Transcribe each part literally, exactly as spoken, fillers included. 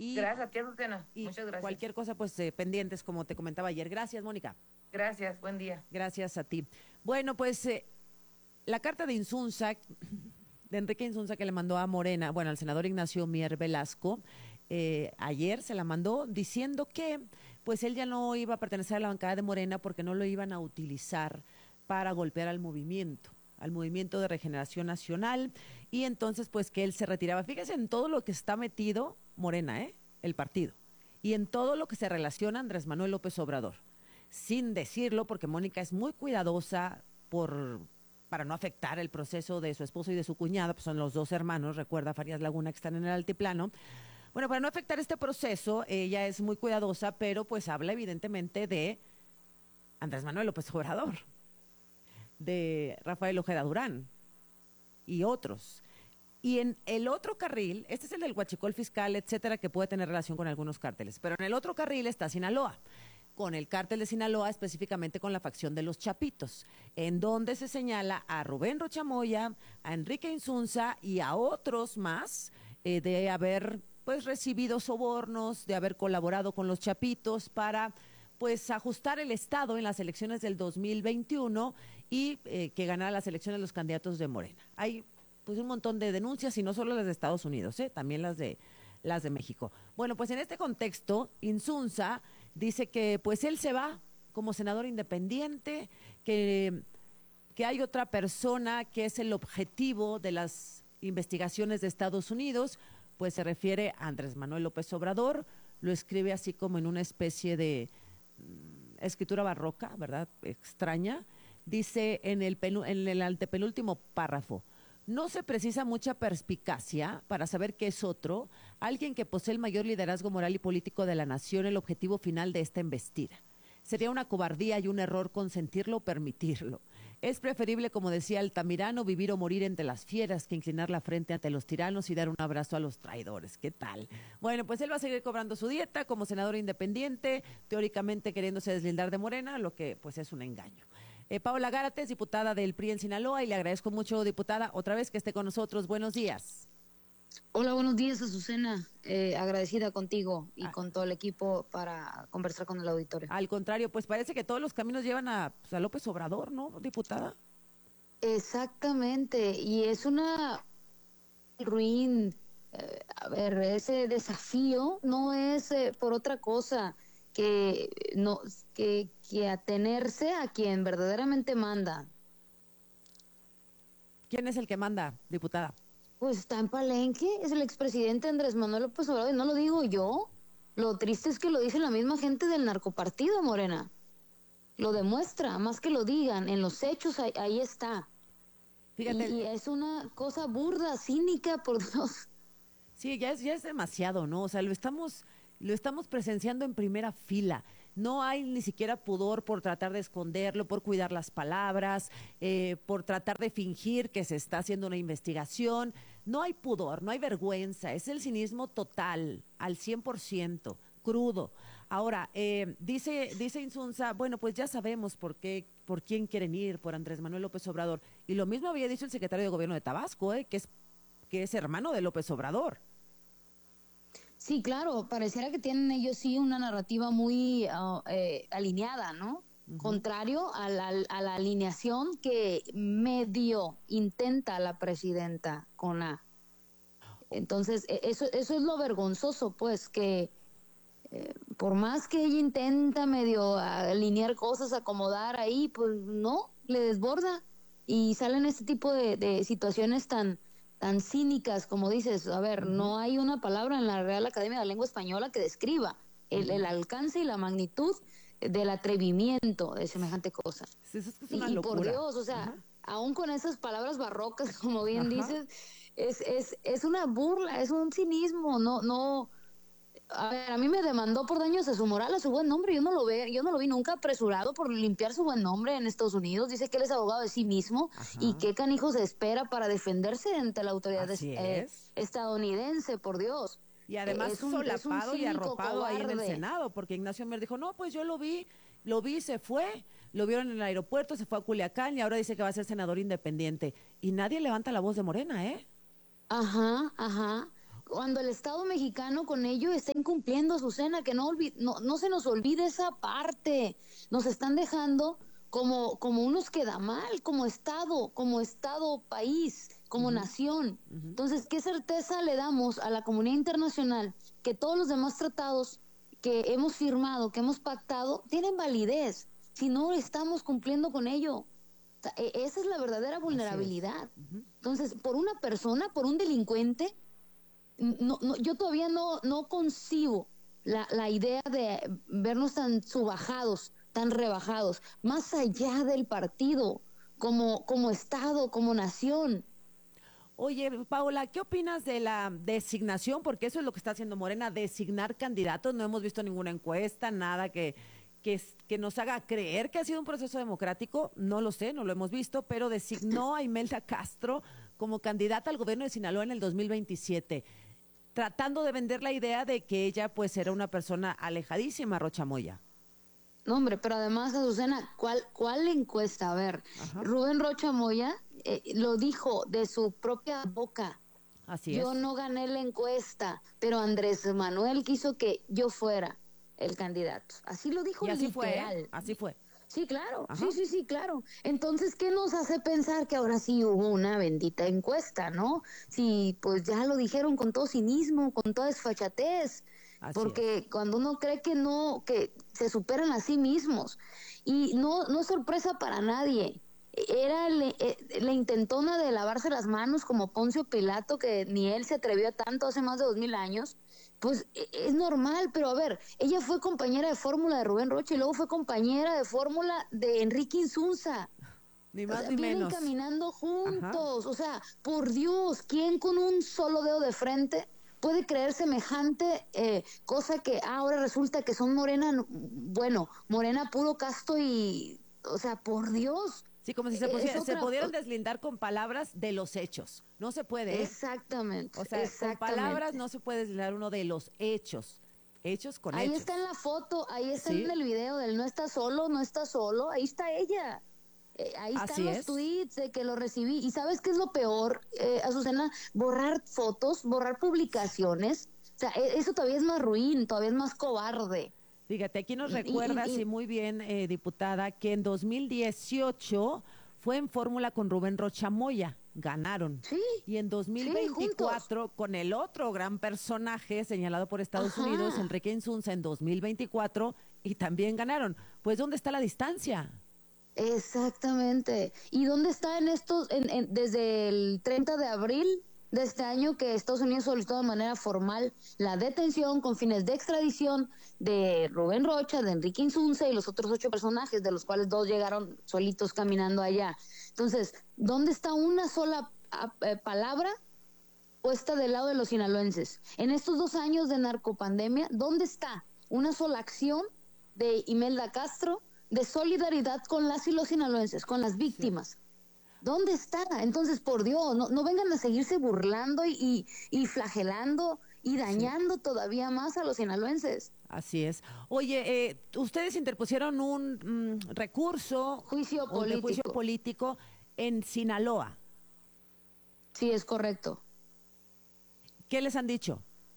Y, Gracias a ti, Azucena. y Muchas gracias. cualquier cosa, pues eh, pendientes, como te comentaba ayer. Gracias, Mónica. Gracias, buen día. Gracias a ti. Bueno, pues eh, la carta de Insunza, de Enrique Insunza, que le mandó a Morena, bueno, al senador Ignacio Mier Velasco, eh, ayer se la mandó diciendo que pues él ya no iba a pertenecer a la bancada de Morena porque no lo iban a utilizar para golpear al movimiento, al movimiento de regeneración nacional, y entonces pues que él se retiraba. Fíjese en todo lo que está metido Morena, ¿eh? El partido, y en todo lo que se relaciona a Andrés Manuel López Obrador, sin decirlo, porque Mónica es muy cuidadosa por para no afectar el proceso de su esposo y de su cuñada, pues son los dos hermanos, recuerda, Farías Laguna, que están en el altiplano. Bueno, para no afectar este proceso, ella es muy cuidadosa, pero pues habla evidentemente de Andrés Manuel López Obrador, de Rafael Ojeda Durán y otros. Y en el otro carril, este es el del huachicol fiscal, etcétera, que puede tener relación con algunos cárteles, pero en el otro carril está Sinaloa, con el cártel de Sinaloa, específicamente con la facción de los Chapitos, en donde se señala a Rubén Rochamoya, a Enrique Insunza y a otros más eh, de haber pues recibido sobornos, de haber colaborado con los Chapitos para pues ajustar el Estado en las elecciones del dos mil veintiuno y eh, que ganara las elecciones los candidatos de Morena. Hay pues un montón de denuncias, y no solo las de Estados Unidos, ¿eh? También las de las de México. Bueno, pues en este contexto, Insunza dice que pues él se va como senador independiente, que, que hay otra persona que es el objetivo de las investigaciones de Estados Unidos, pues se refiere a Andrés Manuel López Obrador, lo escribe así como en una especie de mm, escritura barroca, ¿verdad? Extraña. Dice en el, penu, en el antepenúltimo párrafo: no se precisa mucha perspicacia para saber que es otro, alguien que posee el mayor liderazgo moral y político de la nación, el objetivo final de esta embestida. Sería una cobardía y un error consentirlo o permitirlo. Es preferible, como decía Altamirano, vivir o morir entre las fieras que inclinar la frente ante los tiranos y dar un abrazo a los traidores. ¿Qué tal? Bueno, pues él va a seguir cobrando su dieta como senador independiente, teóricamente queriéndose deslindar de Morena, lo que pues es un engaño. Eh, Paola Gárates, diputada del P R I en Sinaloa, y le agradezco mucho, diputada, otra vez que esté con nosotros. Buenos días. Hola, buenos días, Azucena. Eh, agradecida contigo y ah. con todo el equipo para conversar con el auditorio. Al contrario, pues parece que todos los caminos llevan a, pues, a López Obrador, ¿no, diputada? Exactamente, y es una ruin. Eh, a ver, ese desafío no es eh, por otra cosa que no que, que atenerse a quien verdaderamente manda. ¿Quién es el que manda, diputada? Pues está en Palenque, es el expresidente Andrés Manuel López Obrador, y no lo digo yo. Lo triste es que lo dice la misma gente del narcopartido, Morena. Lo demuestra, más que lo digan, en los hechos ahí, ahí está. Fíjate. Y, y es una cosa burda, cínica, por Dios. Sí, ya es, ya es demasiado, ¿no? O sea, lo estamos, lo estamos presenciando en primera fila. No hay ni siquiera pudor por tratar de esconderlo, por cuidar las palabras, eh, por tratar de fingir que se está haciendo una investigación. No hay pudor, no hay vergüenza, es el cinismo total, al cien por ciento, crudo. Ahora, eh, dice, dice Insunza, bueno, pues ya sabemos por qué, por quién quieren ir, por Andrés Manuel López Obrador. Y lo mismo había dicho el secretario de Gobierno de Tabasco, eh, que es, que es hermano de López Obrador. Sí, claro, pareciera que tienen ellos sí una narrativa muy uh, eh, alineada, ¿no? Uh-huh. Contrario a la, a la alineación que medio intenta la presidenta con A. Entonces, eso, eso es lo vergonzoso, pues, que eh, por más que ella intenta medio alinear cosas, acomodar ahí, pues no, le desborda y salen este tipo de, de situaciones tan... tan cínicas, como dices. A ver, uh-huh. no hay una palabra en la Real Academia de la Lengua Española que describa el, uh-huh. el alcance y la magnitud del atrevimiento de semejante cosa. Sí, eso es que es una y, y locura. por Dios, o sea, uh-huh. aún con esas palabras barrocas, como bien uh-huh. dices, es, es, es una burla, es un cinismo, no, no. A ver, a mí me demandó por daños a su moral, a su buen nombre. Yo no lo ve, yo no lo vi nunca apresurado por limpiar su buen nombre en Estados Unidos. Dice que él es abogado de sí mismo. Ajá. Y qué canijos espera para defenderse ante la autoridad eh, estadounidense, por Dios. Y además eh, un, solapado y arropado cobarde. Ahí en el Senado, porque Ignacio Mier dijo, no, pues yo lo vi, lo vi, se fue, lo vieron en el aeropuerto, se fue a Culiacán y ahora dice que va a ser senador independiente. Y nadie levanta la voz de Morena, ¿eh? Ajá, ajá. cuando el Estado mexicano con ello está incumpliendo, Azucena, que no, olvi- no, no se nos olvide esa parte. Nos están dejando como, como unos quedamal, como Estado, como Estado país, como Ujú. nación. Ujú. Entonces, ¿qué certeza le damos a la comunidad internacional que todos los demás tratados que hemos firmado, que hemos pactado, tienen validez si no estamos cumpliendo con ello? O sea, e- esa es la verdadera Así es. vulnerabilidad. Ujú. Entonces, por una persona, por un delincuente, no, no, yo todavía no, no concibo la, la idea de vernos tan subajados, tan rebajados, más allá del partido, como, como Estado, como nación. Oye, Paola, ¿qué opinas de la designación? Porque eso es lo que está haciendo Morena, designar candidatos. No hemos visto ninguna encuesta, nada que, que, es- que nos haga creer que ha sido un proceso democrático. No lo sé, no lo hemos visto, pero designó a Imelda Castro como candidata al gobierno de Sinaloa en el dos mil veintisiete, tratando de vender la idea de que ella pues era una persona alejadísima, Rocha Moya. No, hombre, pero además, Azucena, ¿cuál, cuál encuesta? A ver, Ajá, Rubén Rocha Moya eh, lo dijo de su propia boca. así Yo es. no gané la encuesta, pero Andrés Manuel quiso que yo fuera el candidato. Así lo dijo Y así fue, ¿eh? literal. Así fue. Sí, claro, Ajá. sí, sí, sí, claro. Entonces, ¿qué nos hace pensar que ahora sí hubo una bendita encuesta, ¿no? Si pues ya lo dijeron con todo cinismo, con toda desfachatez, Así es. porque cuando uno cree que no, que se superan a sí mismos, y no, no es sorpresa para nadie. Era le- eh, la intentona de lavarse las manos como Poncio Pilato, que ni él se atrevió a tanto hace más de dos mil años. Pues e- es normal, pero a ver, ella fue compañera de fórmula de Rubén Rocha y luego fue compañera de fórmula de Enrique Insunza. Ni O más sea, ni vienen menos. caminando Ajá. juntos. O sea, por Dios, ¿quién con un solo dedo de frente puede creer semejante eh, cosa que ah, ahora resulta que son morena? No, bueno, morena puro casto y, o sea, por Dios, Sí, como si se, e- es pusie- se otra. pudieran deslindar con palabras de los hechos. No se puede, ¿eh? Exactamente, O sea, con palabras exactamente. no se puede deslindar uno de los hechos. Hechos con Ahí está en hechos. la foto, ahí está en Sí, el video del no está solo, no está solo, ahí está ella. Eh, ahí están así los es. tweets de que lo recibí. ¿Y sabes qué es lo peor, eh, Azucena? Borrar fotos, borrar publicaciones. O sea, e- eso todavía es más ruin, todavía es más cobarde. Fíjate, aquí nos Y, recuerda, y- sí, y- muy bien, eh, diputada, que en dos mil dieciocho fue en fórmula con Rubén Rocha Moya, ganaron. sí, Y en sí, juntos. dos mil veinticuatro, con el otro gran personaje señalado por Estados Unidos, Ajá. Enrique Insunza, en dos mil veinticuatro, y también ganaron. Pues, ¿dónde está la distancia? Exactamente. ¿Y dónde está en estos, en, en- desde el treinta de abril de este año que Estados Unidos solicitó de manera formal la detención con fines de extradición de Rubén Rocha, de Enrique Insunza y los otros ocho personajes, de los cuales dos llegaron solitos caminando allá? Entonces, ¿dónde está una sola a- eh, palabra puesta del lado de los sinaloenses? En estos dos años de narcopandemia, ¿dónde está una sola acción de Imelda Castro de solidaridad con las y los sinaloenses, con las Sí. víctimas? ¿Dónde está? Entonces, por Dios, no, no vengan a seguirse burlando y, y, y flagelando y Sí. dañando todavía más a los sinaloenses. Así es. Oye, eh, ustedes interpusieron un mm, recurso, Juicio un de juicio político. político en Sinaloa. Sí, es correcto. ¿Qué les han dicho?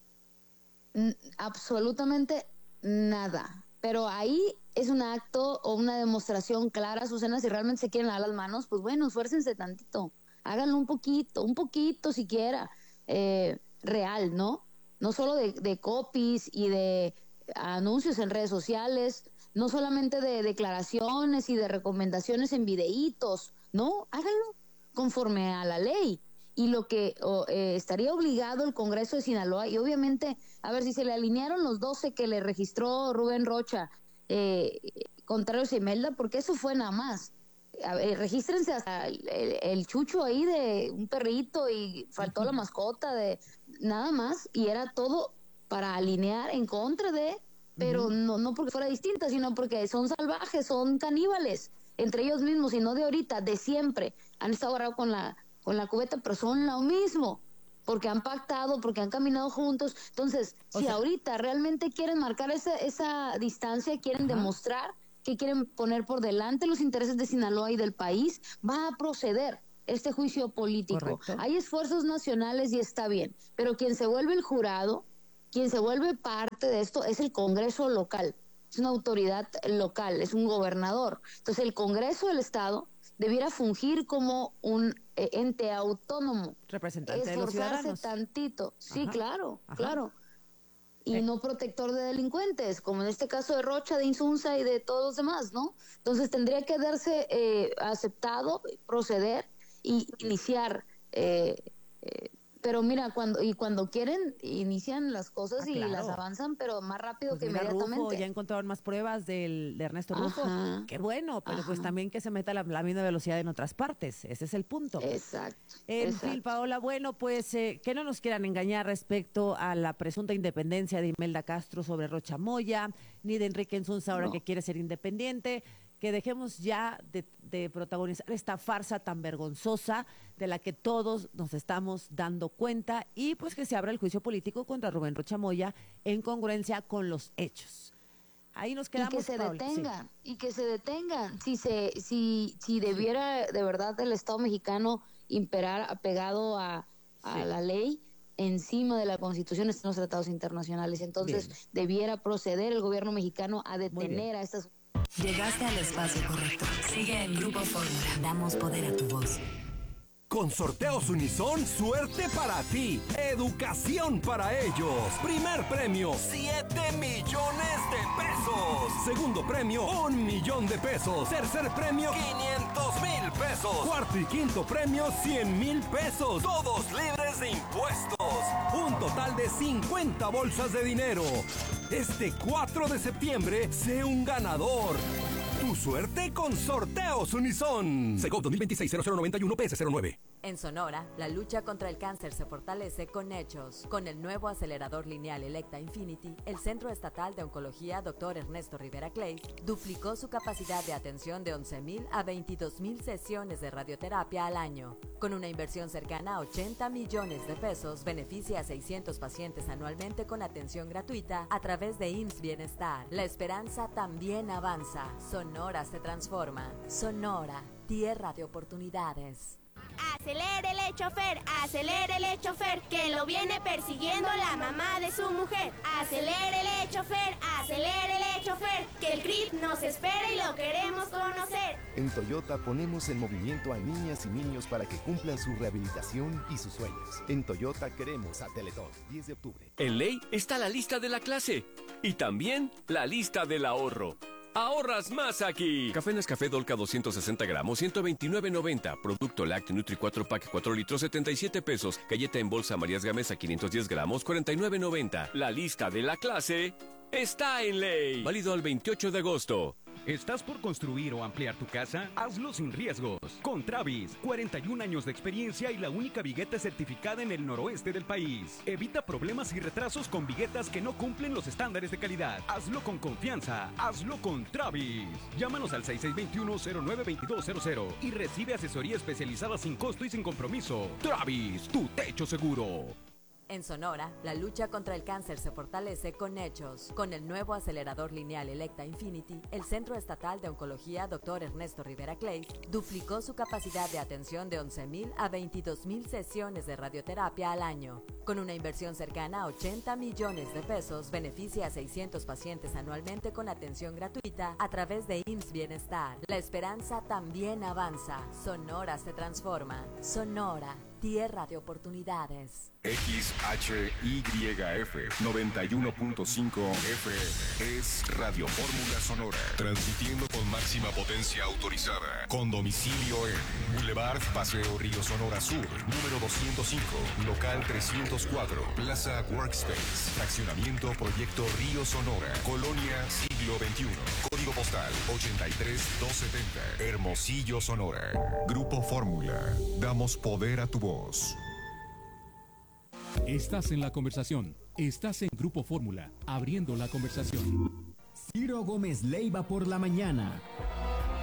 N- absolutamente nada. Pero ahí es un acto o una demostración clara, Susana, si realmente se quieren lavar las manos, pues bueno, esfuércense tantito, háganlo un poquito, un poquito siquiera, eh, real, ¿no? No solo de, de copies y de anuncios en redes sociales, no solamente de declaraciones y de recomendaciones en videitos, no, háganlo conforme a la ley. Y lo que o, eh, estaría obligado el Congreso de Sinaloa, y obviamente, a ver, si se le alinearon los doce que le registró Rubén Rocha, eh, contrarios a Imelda, porque eso fue nada más. A ver, regístrense hasta el, el, el chucho ahí de un perrito y faltó la mascota de nada más, y era todo para alinear en contra de, pero Ujú. no, no porque fuera distinta, sino porque son salvajes, son caníbales, entre ellos mismos, y no de ahorita, de siempre. Han estado agarrados con la con la cubeta, pero son lo mismo, porque han pactado, porque han caminado juntos. Entonces, O si sea, ahorita realmente quieren marcar esa, esa distancia, quieren ajá. demostrar que quieren poner por delante los intereses de Sinaloa y del país, va a proceder. este juicio político. Correcto. Hay esfuerzos nacionales y está bien, pero quien se vuelve el jurado, quien se vuelve parte de esto es el Congreso local, es una autoridad local, es un gobernador. Entonces el Congreso del Estado debiera fungir como un eh, ente autónomo, representante de los esforzarse ciudadanos. tantito, sí, Ajá. claro, Ajá. claro. Y Eh. no protector de delincuentes, como en este caso de Rocha, de Insunza y de todos los demás, ¿no? Entonces tendría que darse eh, aceptado, proceder y iniciar. Eh, eh, pero mira, cuando y cuando quieren, inician las cosas Ah, y claro. las avanzan, pero más rápido Pues que mira, inmediatamente. Rufo, ya encontraron más pruebas del, de Ernesto Rufo. Ajá. Qué bueno, pero pues Ajá. también que se meta la, la misma velocidad en otras partes. Ese es el punto. Exacto. En exacto. fin, Paola, bueno, pues eh, que no nos quieran engañar respecto a la presunta independencia de Imelda Castro sobre Rocha Moya, ni de Enrique Insunza ahora No. que quiere ser independiente, que dejemos ya de, de protagonizar esta farsa tan vergonzosa de la que todos nos estamos dando cuenta y pues que se abra el juicio político contra Rubén Rocha Moya en congruencia con los hechos. Ahí nos quedamos, y que se Paola, sí. detengan, y que se detengan. Si se, si, si debiera de verdad el Estado mexicano imperar apegado a, a Sí. la ley, encima de la Constitución están los tratados internacionales. Entonces Bien. debiera proceder el gobierno mexicano a bien. detener a estas. Llegaste al espacio correcto. Sigue en Grupo Fórmula. Damos poder a tu voz. Con Sorteos Unison, suerte para ti, educación para ellos. Primer premio, siete millones de pesos. Segundo premio, un millón de pesos. Tercer premio, quinientos mil pesos. Cuarto y quinto premio, cien mil pesos. Todos libres de impuestos. Un total de cincuenta bolsas de dinero. Este cuatro de septiembre, sé un ganador. Tu suerte con Sorteos Unison. Segov dos mil veintiséis cero cero noventa y uno P S cero nueve. En Sonora, la lucha contra el cáncer se fortalece con hechos. Con el nuevo acelerador lineal Electa Infinity, el Centro Estatal de Oncología doctor Ernesto Rivera Clay duplicó su capacidad de atención de once mil a veintidós mil sesiones de radioterapia al año. Con una inversión cercana a ochenta millones de pesos, beneficia a seiscientos pacientes anualmente con atención gratuita a través de I M S S Bienestar. La esperanza también avanza. Sonora se transforma. Sonora, tierra de oportunidades. Acelérele, chofer, acelérele, chofer, que lo viene persiguiendo la mamá de su mujer. Acelérele, chofer, acelérele, chofer, que el C R I T nos espera y lo queremos conocer. En Toyota ponemos en movimiento a niñas y niños para que cumplan su rehabilitación y sus sueños. En Toyota queremos a Teletón, diez de octubre. En ley está la lista de la clase y también la lista del ahorro. ¡Ahorras más aquí! Café Nescafé Dolca doscientos sesenta gramos, ciento veintinueve noventa. Producto Lácteo Nutri cuatro Pack cuatro litros, setenta y siete pesos. Galleta en bolsa Marías Gamesa quinientos diez gramos, cuarenta y nueve noventa. La lista de la clase está en ley. Válido al veintiocho de agosto. ¿Estás por construir o ampliar tu casa? Hazlo sin riesgos. Con Travis, cuarenta y un años de experiencia y la única vigueta certificada en el noroeste del país. Evita problemas y retrasos con viguetas que no cumplen los estándares de calidad. Hazlo con confianza. Hazlo con Travis. Llámanos al seis seis dos uno, cero nueve dos dos cero cero y recibe asesoría especializada sin costo y sin compromiso. Travis, tu techo seguro. En Sonora, la lucha contra el cáncer se fortalece con hechos. Con el nuevo acelerador lineal Electa Infinity, el Centro Estatal de Oncología doctor Ernesto Rivera Clay duplicó su capacidad de atención de once mil a veintidós mil sesiones de radioterapia al año. Con una inversión cercana a ochenta millones de pesos, beneficia a seiscientos pacientes anualmente con atención gratuita a través de I M S S Bienestar. La esperanza también avanza. Sonora se transforma. Sonora, tierra de oportunidades. X H Y F noventa y uno punto cinco F M es Radio Fórmula Sonora, transmitiendo con máxima potencia autorizada, con domicilio en Boulevard Paseo Río Sonora Sur, número doscientos cinco, local trescientos cuatro, Plaza Workspace, fraccionamiento Proyecto Río Sonora, Colonia Siglo veintiuno, código postal ochenta y tres mil doscientos setenta, Hermosillo, Sonora. Grupo Fórmula, damos poder a tu voz. Estás en la conversación. Estás en Grupo Fórmula, abriendo la conversación. Ciro Gómez Leiva por la mañana.